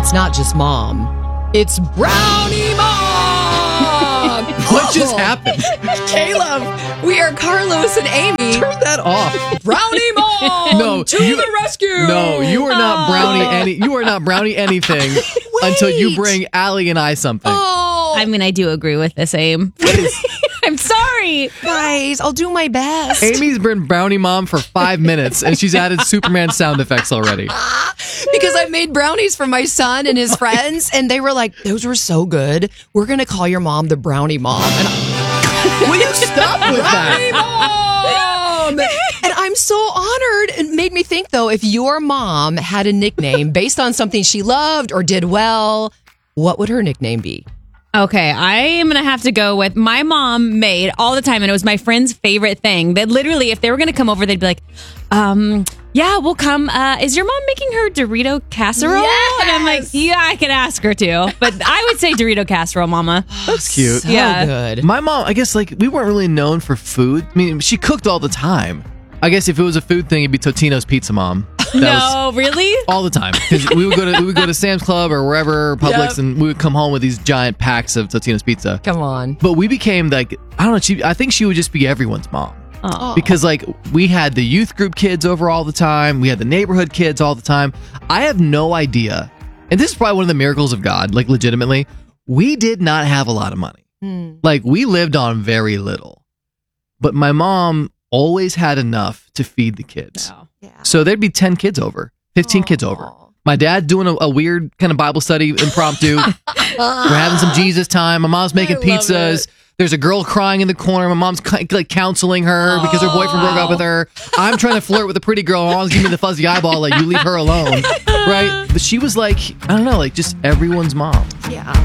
it's not just mom. It's Brownie Mom! What just happened? Caleb, we are Carlos and Amy. Turn that off. Brownie Mom! No, to the rescue! No, you are not brownie you are not brownie anything until you bring Allie and I something. Oh, I mean, I do agree with this, Aim. I'm sorry. guys, I'll do my best. Amy's been brownie mom for 5 minutes and she's added Superman sound effects already. Because I made brownies for my son and his friends, and they were like, those were so good. We're going to call your mom the Brownie Mom. And Will you stop with Brownie that? Mom! And I'm so honored. It made me think, though, if your mom had a nickname based on something she loved or did well, what would her nickname be? Okay, I am going to have to go with my mom made all the time, and it was my friend's favorite thing. That literally, if they were going to come over, they'd be like, yeah, we'll come. Is your mom making her Dorito casserole? Yes! And I'm like, yeah, I could ask her to. But I would say Dorito casserole, mama. That's cute. So Yeah. good. My mom, I guess, like, we weren't really known for food. I mean, she cooked all the time. I guess if it was a food thing, it'd be Totino's Pizza Mom. No, really? All the time, because we would go to Sam's Club or wherever Publix, and we would come home with these giant packs of Totino's Pizza. Come on. But we became like, I don't know. I think she would just be everyone's mom. Oh. Because like we had the youth group kids over all the time, we had the neighborhood kids all the time. I have no idea, and this is probably one of the miracles of God. Like legitimately, we did not have a lot of money. Like we lived on very little, but my mom always had enough to feed the kids. No. Yeah. So there'd be 10 kids over, 15 kids over. My dad doing a weird kind of Bible study impromptu. We're having some Jesus time. My mom's making pizzas. There's a girl crying in the corner. My mom's like counseling her because her boyfriend broke up with her. I'm trying to flirt with a pretty girl. My mom's giving me the fuzzy eyeball like, you leave her alone. Right? But she was like, I don't know, like just everyone's mom. Yeah.